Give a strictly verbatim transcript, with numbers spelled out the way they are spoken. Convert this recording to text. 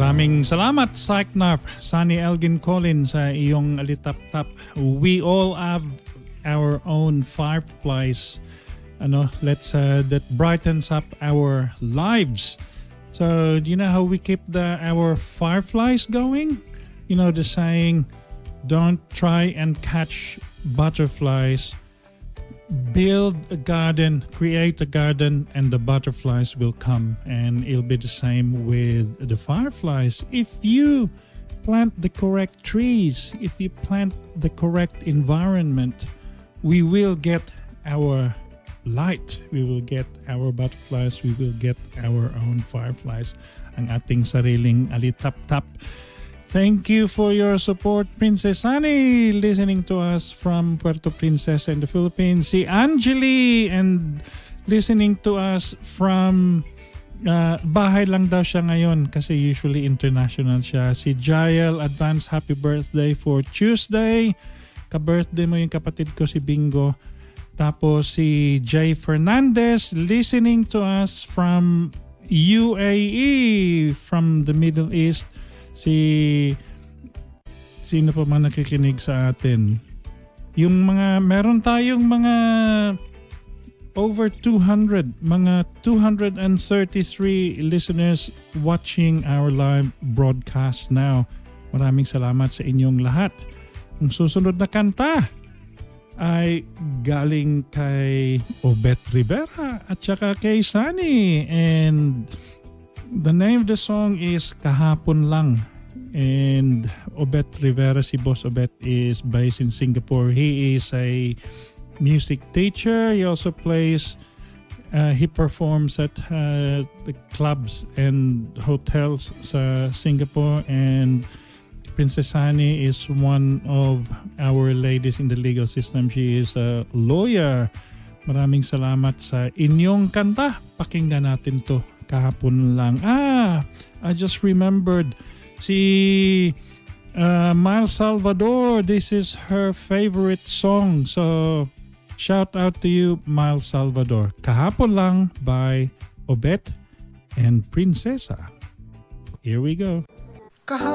Maraming salamat, Psychnarf, Sunny Elgin Collins sa iyong alitap-tap. We all have our own fireflies. Ano, let's uh, that brightens up our lives. So, do you know how we keep the our fireflies going? You know the saying, don't try and catch butterflies. Build a garden, create a garden, and the butterflies will come. And it'll be the same with the fireflies. If you plant the correct trees, if you plant the correct environment, we will get our light. We will get our butterflies. We will get our own fireflies. Ang ating sariling alitap-tap. Thank you for your support, Princess Annie, listening to us from Puerto Princesa in the Philippines. Si Angeli, and listening to us from uh, bahay lang daw siya ngayon kasi usually international siya. Si Jael, advance happy birthday for Tuesday. Ka-birthday mo yung kapatid ko si Bingo. Tapos si Jay Fernandez, listening to us from U A E, from the Middle East. Si sino pa man nakikinig sa atin? Yung mga meron tayong mga over two hundred, mga two hundred thirty-three listeners watching our live broadcast now. Maraming salamat sa inyong lahat. Ang susunod na kanta ay galing kay Obet Rivera at saka kay Sunny, and the name of the song is Kahapon Lang. And Obet Rivera, si Boss Obet, is based in Singapore. He is a music teacher. He also plays, uh, he performs at uh, the clubs and hotels sa Singapore. And Princess Hani is one of our ladies in the legal system. She is a lawyer. Maraming salamat sa inyong kanta. Pakinggan natin to. Kahapon Lang. Ah, I just remembered si uh, Miles Salvador. This is her favorite song. So, shout out to you, Miles Salvador. Kahapon Lang by Obet and Princesa. Here we go.